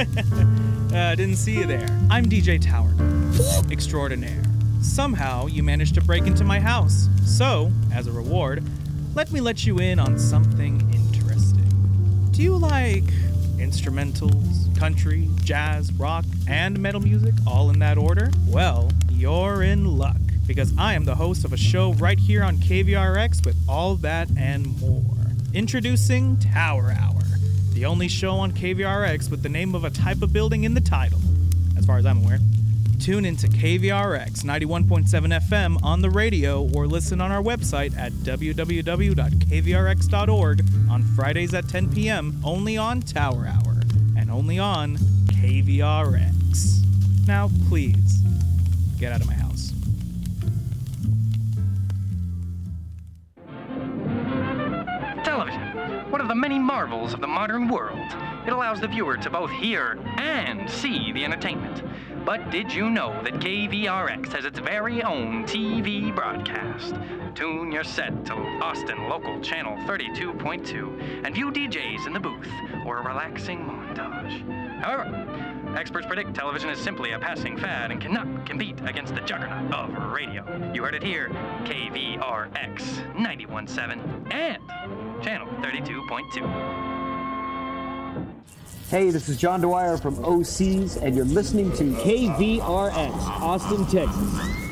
Didn't see you there. I'm DJ Tower, extraordinaire. Somehow, you managed to break into my house. So, as a reward, let me let you in on something interesting. Do you like instrumentals, country, jazz, rock, and metal music all in that order? Well, you're in luck, because I am the host of a show right here on KVRX with all that and more. Introducing Tower Hour, the only show on KVRX with the name of a type of building in the title, as far as I'm aware. Tune into KVRX 91.7 FM on the radio or listen on our website at www.kvrx.org on Fridays at 10 p.m. only on Tower Hour and only on KVRX. Now, please, get out of my house. Television, one of the many marvels of the modern world. It allows the viewer to both hear and see the entertainment. But did you know that KVRX has its very own TV broadcast? Tune your set to Austin Local Channel 32.2 and view DJs in the booth or a relaxing montage. However, experts predict television is simply a passing fad and cannot compete against the juggernaut of radio. You heard it here, KVRX 91.7 and Channel 32.2. Hey, this is John Dwyer from OCs, and you're listening to KVRX, Austin, Texas.